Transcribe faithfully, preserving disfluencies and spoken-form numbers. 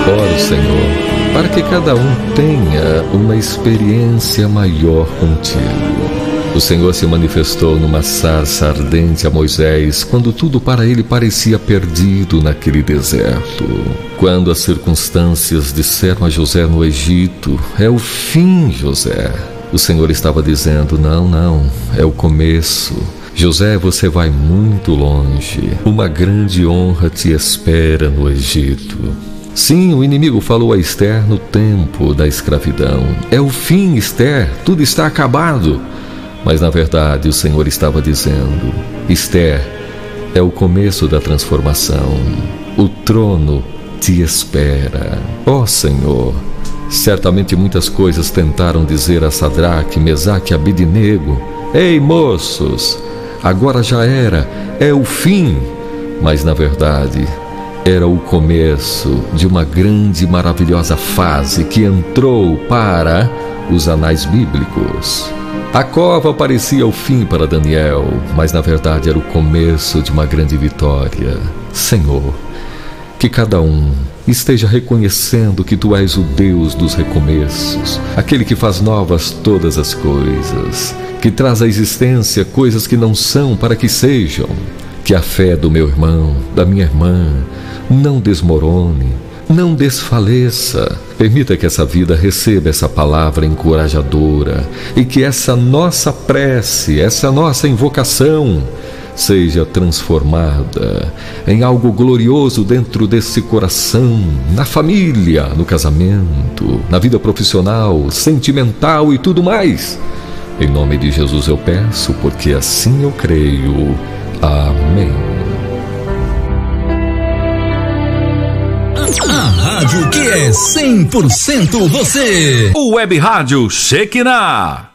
Oro, Senhor, para que cada um tenha uma experiência maior contigo. O Senhor se manifestou numa sarça ardente a Moisés, quando tudo para ele parecia perdido naquele deserto. Quando as circunstâncias disseram a José no Egito: é o fim, José. O Senhor estava dizendo: não, não, é o começo. José, você vai muito longe. Uma grande honra te espera no Egito. Sim, o inimigo falou a Esther no tempo da escravidão: é o fim, Esther, tudo está acabado. Mas na verdade o Senhor estava dizendo: Esther, é o começo da transformação. O trono te espera. Ó Senhor, certamente muitas coisas tentaram dizer a Sadraque, Mesaque e Abednego: ei, moços, agora já era, é o fim. Mas na verdade era o começo de uma grande e maravilhosa fase que entrou para os anais bíblicos. A cova parecia o fim para Daniel, mas na verdade era o começo de uma grande vitória. Senhor, que cada um esteja reconhecendo que Tu és o Deus dos recomeços, aquele que faz novas todas as coisas, que traz à existência coisas que não são para que sejam. Que a fé do meu irmão, da minha irmã, não desmorone, não desfaleça. Permita que essa vida receba essa palavra encorajadora e que essa nossa prece, essa nossa invocação seja transformada em algo glorioso dentro desse coração, na família, no casamento, na vida profissional, sentimental e tudo mais. Em nome de Jesus eu peço, porque assim eu creio. Amém. A rádio que é cem por cento você. O Web Rádio Shekinah.